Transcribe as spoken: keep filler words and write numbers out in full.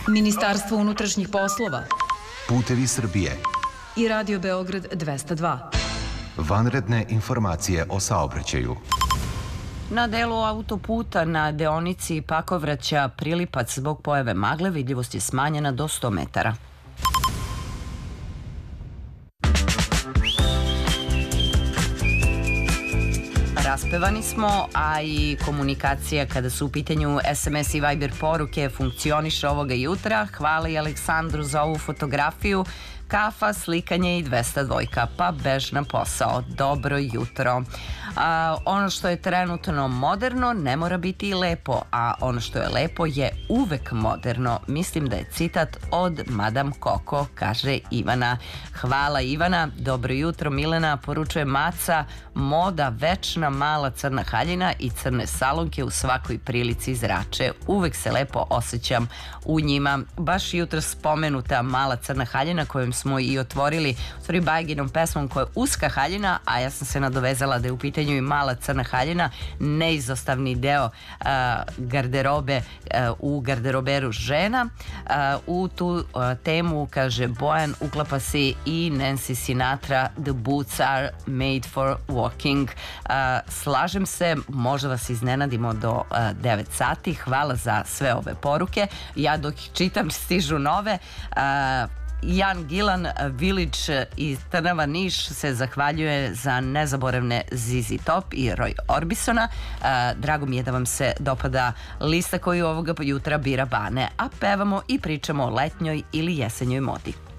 Ministarstvo unutrašnjih poslova, Putevi Srbije i Radio Beograd dvesta dva. Vanredne informacije o saobraćaju. Na delu autoputa na deonici Pakovraća Prilipac zbog pojave magle vidljivost je smanjena do sto metara. Raspevani smo, a i komunikacija kada su u pitanju es em es i Viber poruke funkcioniše ovoga jutra. Hvala i Aleksandru za ovu fotografiju. Kafa, slikanje i dvesta dva, pa bež na posao. Dobro jutro. A, ono što je trenutno moderno ne mora biti i lepo, a ono što je lepo je uvek moderno. Mislim da je citat od Madame Coco, kaže Ivana. Hvala Ivana. Dobro jutro Milena, poručuje Maca. Moda večna mala crna haljina i crne salonke u svakoj prilici zrače. Uvek se lepo osjećam u njima. Baš jutro spomenuta mala crna haljina kojom smo i otvorili u stvari Bajaginom pesmom koja je uska haljina, a ja sam se nadovezala da je u pitanju i mala crna haljina, neizostavni deo uh, garderobe uh, u garderoberu žena. Uh, u tu uh, temu, kaže Bojan, uklapa se i Nancy Sinatra, The boots are made for walking. Uh, slažem se, možda vas iznenadimo do uh, devet sati. Hvala za sve ove poruke. Ja dok čitam stižu nove. Uh, Jan Gilan, Village iz Trnava, Niš se zahvaljuje za nezaboravne Zizi Top i Roy Orbisona. Drago mi je da vam se dopada lista koju ovoga jutra bira Bane, a pevamo i pričamo o letnjoj ili jesenjoj modi.